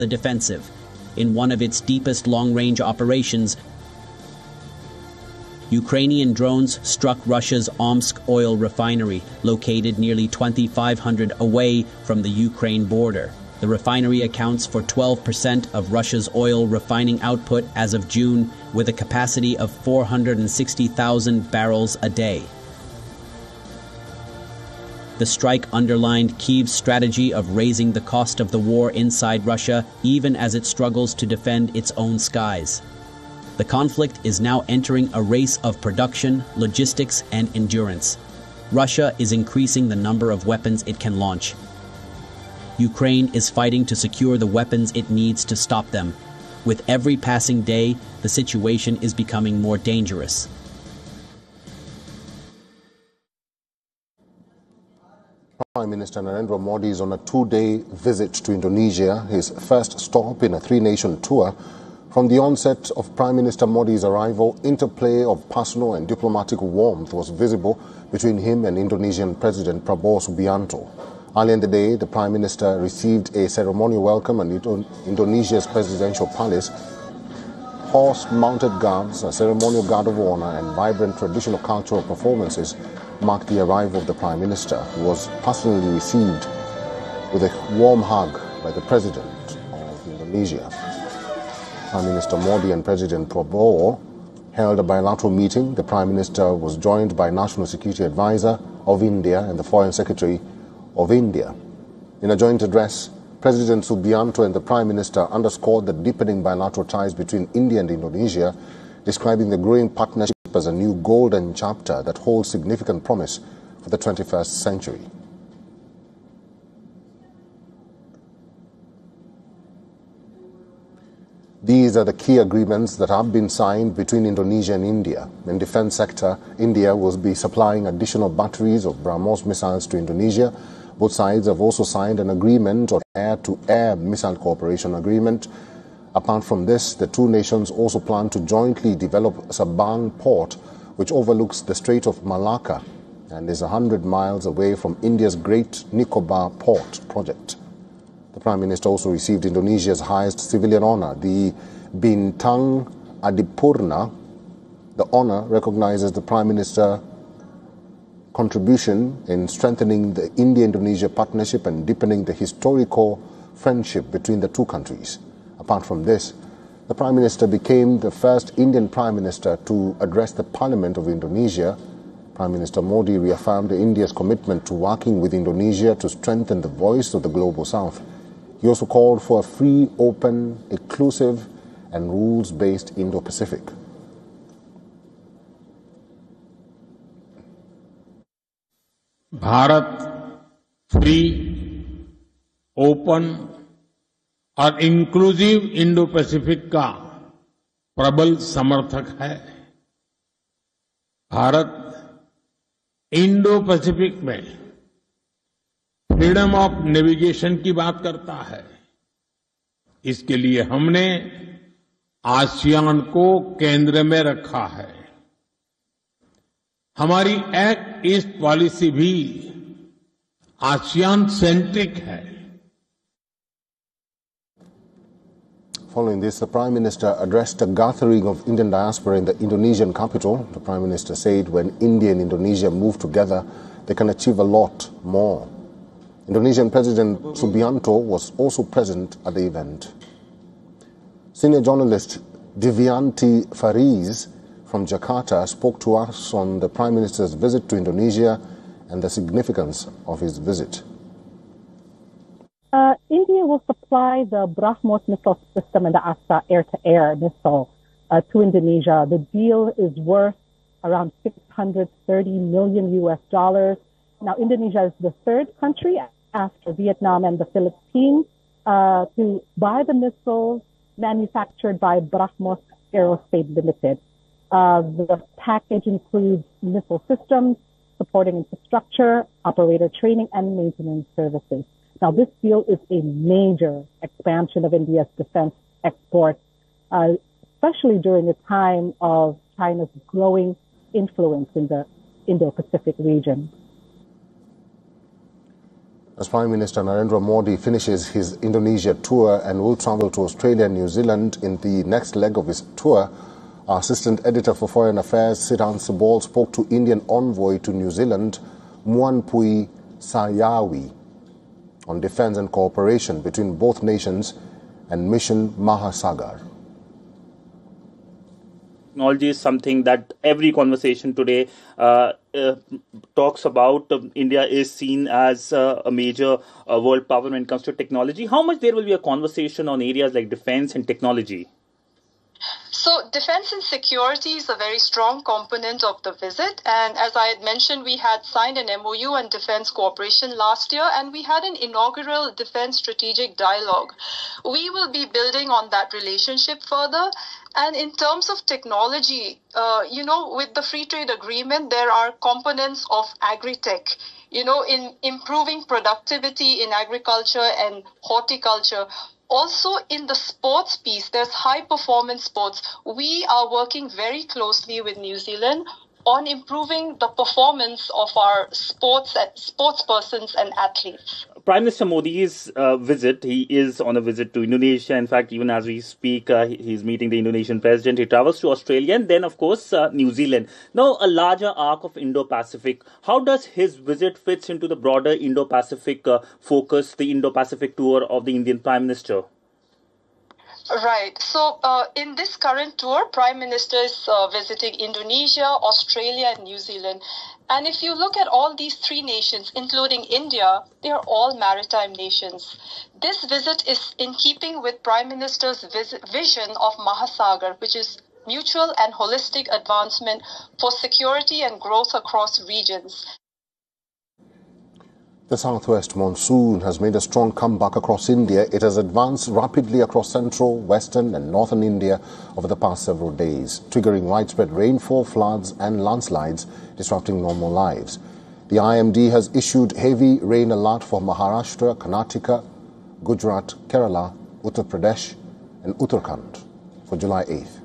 the defensive. In one of its deepest long-range operations, Ukrainian drones struck Russia's Omsk oil refinery, located nearly 2,500 away from the Ukraine border. The refinery accounts for 12% of Russia's oil refining output as of June, with a capacity of 460,000 barrels a day. The strike underlined Kyiv's strategy of raising the cost of the war inside Russia, even as it struggles to defend its own skies. The conflict is now entering a race of production, logistics, and endurance. Russia is increasing the number of weapons it can launch. Ukraine is fighting to secure the weapons it needs to stop them. With every passing day, the situation is becoming more dangerous. Prime Minister Narendra Modi is on a two-day visit to Indonesia, his first stop in a three-nation tour. From the onset of Prime Minister Modi's arrival, interplay of personal and diplomatic warmth was visible between him and Indonesian President Prabowo Subianto. Earlier in the day, the Prime Minister received a ceremonial welcome at Indonesia's presidential palace. Horse-mounted guards, a ceremonial guard of honor, and vibrant traditional cultural performances marked the arrival of the Prime Minister, who was personally received with a warm hug by the President of Indonesia. Prime Minister Modi and President Prabowo held a bilateral meeting. The Prime Minister was joined by National Security Advisor of India and the Foreign Secretary of India. In a joint address, President Subianto and the Prime Minister underscored the deepening bilateral ties between India and Indonesia, describing the growing partnership as a new golden chapter that holds significant promise for the 21st century. These are the key agreements that have been signed between Indonesia and India. In the defense sector, India will be supplying additional batteries of BrahMos missiles to Indonesia. Both sides have also signed an agreement on air-to-air missile cooperation agreement. Apart from this, the two nations also plan to jointly develop Sabang Port, which overlooks the Strait of Malacca and is 100 miles away from India's Great Nicobar Port project. The Prime Minister also received Indonesia's highest civilian honor, the Bintang Adipurna. The honor recognizes the Prime Minister's contribution in strengthening the India-Indonesia partnership and deepening the historical friendship between the two countries. Apart from this, the Prime Minister became the first Indian Prime Minister to address the Parliament of Indonesia. Prime Minister Modi reaffirmed India's commitment to working with Indonesia to strengthen the voice of the Global South. He also called for a free, open, inclusive, and rules-based Indo-Pacific. Bharat free, open और inclusive Indo Pacific का प्रबल समर्थक है। Bharat Indo Pacific में freedom of navigation की बात करता है। इसके लिए हमने आसियान को केंद्र में रखा है। हमारी एक्ट ईस्ट पॉलिसी भी आसियान सेंट्रिक है। Following this, the Prime Minister addressed a gathering of Indian diaspora in the Indonesian capital. The Prime Minister said when India and Indonesia move together, they can achieve a lot more. Indonesian President Subianto was also present at the event. Senior journalist Divianti Fariz from Jakarta spoke to us on the Prime Minister's visit to Indonesia and the significance of his visit. India will supply the BrahMos missile system and the Astra air-to-air missile to Indonesia. The deal is worth around $630 million US. Now, Indonesia is the third country after Vietnam and the Philippines to buy the missiles manufactured by BrahMos Aerospace Limited. The package includes missile systems, supporting infrastructure, operator training, and maintenance services. Now, this deal is a major expansion of India's defense exports, especially during a time of China's growing influence in the Indo-Pacific region. As Prime Minister Narendra Modi finishes his Indonesia tour and will travel to Australia and New Zealand in the next leg of his tour, our Assistant Editor for Foreign Affairs, Siddhant Subal, spoke to Indian envoy to New Zealand, Muanpui Sayawi, on defence and cooperation between both nations and Mission Mahasagar. Technology is something that every conversation today talks about. India is seen as a major world power when it comes to technology. How much there will be a conversation on areas like defense and technology? So defense and security is a very strong component of the visit. And as I had mentioned, we had signed an MOU on defense cooperation last year, and we had an inaugural defense strategic dialogue. We will be building on that relationship further. And in terms of technology, with the free trade agreement, there are components of agri-tech, in improving productivity in agriculture and horticulture. Also, in the sports piece, there's high-performance sports. We are working very closely with New Zealand on improving the performance of our sports persons and athletes. Prime Minister Modi's visit, he is on a visit to Indonesia. In fact, even as we speak, he's meeting the Indonesian president. He travels to Australia and then, of course, New Zealand. Now, a larger arc of Indo-Pacific. How does his visit fit into the broader Indo-Pacific focus, the Indo-Pacific tour of the Indian Prime Minister? Right. So in this current tour, Prime Minister is visiting Indonesia, Australia, and New Zealand. And if you look at all these three nations, including India, they are all maritime nations. This visit is in keeping with Prime Minister's vision of Mahasagar, which is mutual and holistic advancement for security and growth across regions. The southwest monsoon has made a strong comeback across India. It has advanced rapidly across central, western and northern India over the past several days, triggering widespread rainfall, floods and landslides, disrupting normal lives. The IMD has issued heavy rain alert for Maharashtra, Karnataka, Gujarat, Kerala, Uttar Pradesh and Uttarakhand for July 8th.